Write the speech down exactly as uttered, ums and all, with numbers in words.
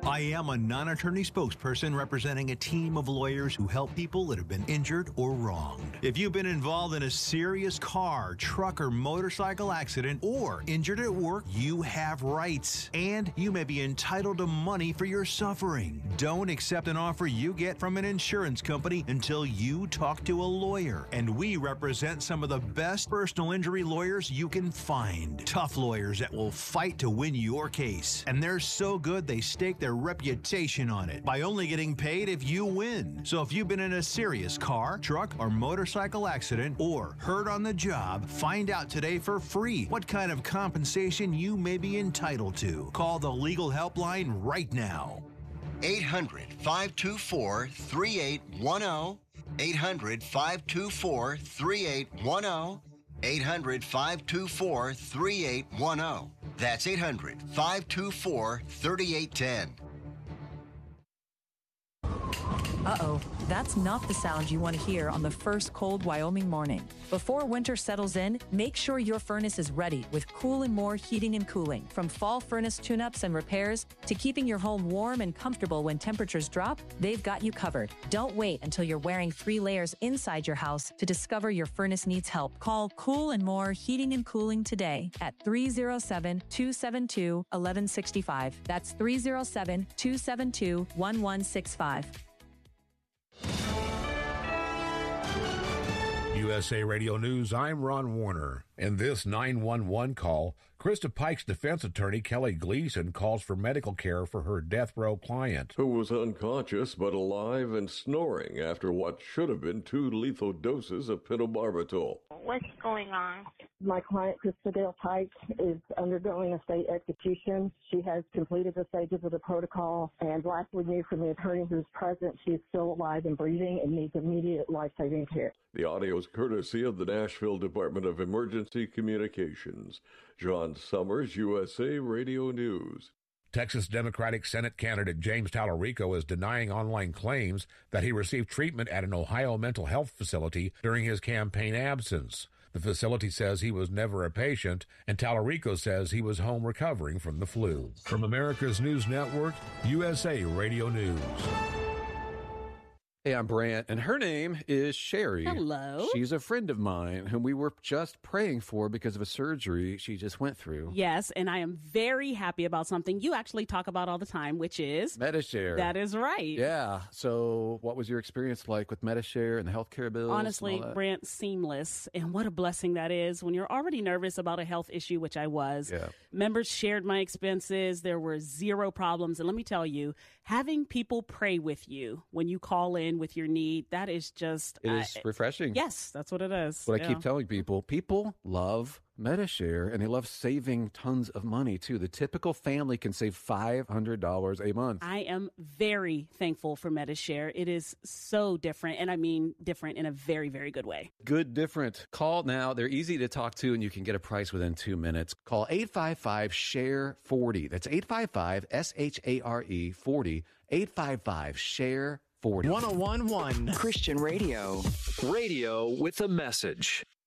I am a non-attorney spokesperson representing a team of lawyers who help people that have been injured or wronged. If you've been involved in a serious car, truck, or motorcycle accident or injured at work, you have rights, and you may be entitled to money for your suffering. Don't accept an offer you get from an insurance company until you talk to a lawyer. And we represent some of the best personal injury lawyers you can find. Tough lawyers that will fight to win your case. And they're so good they stake their reputation on it by only getting paid if you win. So if you've been in a serious car, truck, or motorcycle accident or hurt on the job, find out today for free what kind of compensation you may be entitled to. Call the legal helpline right now. eight hundred, five two four, three eight one zero. eight hundred, five two four, three eight one zero. eight hundred, five two four, three eight one zero. That's eight hundred, five two four, three eight one zero. Uh-oh, that's not the sound you want to hear on the first cold Wyoming morning. Before winter settles in, make sure your furnace is ready with Cool and More Heating and Cooling. From fall furnace tune-ups and repairs to keeping your home warm and comfortable when temperatures drop, they've got you covered. Don't wait until you're wearing three layers inside your house to discover your furnace needs help. Call Cool and More Heating and Cooling today at three oh seven, two seven two, one one six five. That's three oh seven, two seven two, one one six five. U S A Radio News, I'm Ron Warner. In this nine one one call, Krista Pike's defense attorney, Kelly Gleason, calls for medical care for her death row client, who was unconscious but alive and snoring after what should have been two lethal doses of pentobarbital. What's going on? My client, Krista Dale Pike, is undergoing a state execution. She has completed the stages of the protocol, and last we knew from the attorney who's present, she is still alive and breathing and needs immediate life-saving care. The audio is courtesy of the Nashville Department of Emergency Communications. John Summers, U S A Radio News. Texas Democratic Senate candidate James Tallarico is denying online claims that he received treatment at an Ohio mental health facility during his campaign absence. The facility says he was never a patient, and Tallarico says he was home recovering from the flu. From America's News Network, U S A Radio News. Hey, I'm Brant, and her name is Sherry. Hello. She's a friend of mine whom we were just praying for because of a surgery she just went through. Yes, and I am very happy about something you actually talk about all the time, which is Medi-Share. That is right. Yeah. So what was your experience like with Medi-Share and the healthcare bills? Honestly, Brant, seamless. And what a blessing that is when you're already nervous about a health issue, which I was. Yeah. Members shared my expenses. There were zero problems. And let me tell you, having people pray with you when you call in with your need, that is just it is uh, refreshing. Yes, that's what it is. What yeah. I keep telling people, people love Medi-Share, and they love saving tons of money too. The typical family can save five hundred dollars a month. I am very thankful for Medi-Share. It is so different, and I mean different in a very, very good way. Good different. Call now. They're easy to talk to, and you can get a price within two minutes. Call eight five five, S H A R E, forty. That's eight five five, S H A R E, forty. eight five five, S H A R E, forty. one oh one point one Christian Radio. Radio with a message.